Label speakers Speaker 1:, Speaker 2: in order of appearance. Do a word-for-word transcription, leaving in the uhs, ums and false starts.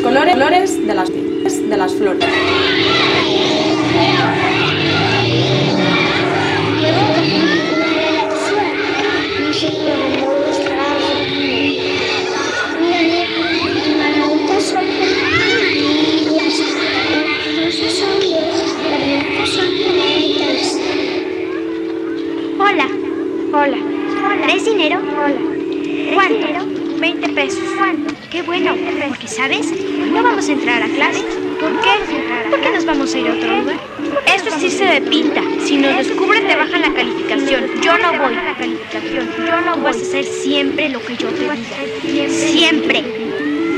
Speaker 1: colores, colores de las, de las flores.
Speaker 2: Hola. Hola. ¿Traes dinero? Hola. ¿Cuánto? veinte pesos. ¿Cuánto? Qué bueno, porque, ¿sabes? No vamos a entrar a clase. ¿Por qué? ¿Por qué nos vamos a ir a otro lugar? Esto sí se de pinta. Si nos descubren, te bajan la calificación. Yo no voy. Yo no voy a hacer siempre lo que yo te diga. Siempre.